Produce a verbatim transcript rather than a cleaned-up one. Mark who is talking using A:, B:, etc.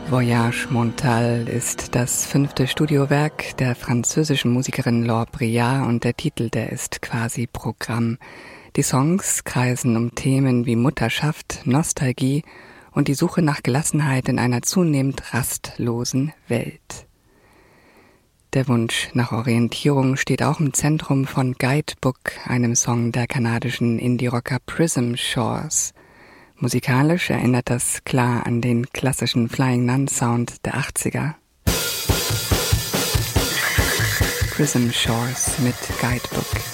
A: Voyage Montale ist das fünfte Studiowerk der französischen Musikerin Laure Briard und der Titel, der ist quasi Programm. Die Songs kreisen um Themen wie Mutterschaft, Nostalgie und die Suche nach Gelassenheit in einer zunehmend rastlosen Welt. Der Wunsch nach Orientierung steht auch im Zentrum von Guidebook, einem Song der kanadischen Indie-Rocker Prism Shores. Musikalisch erinnert das klar an den klassischen Flying Nun Sound der achtziger. Prism Shores mit Guidebook.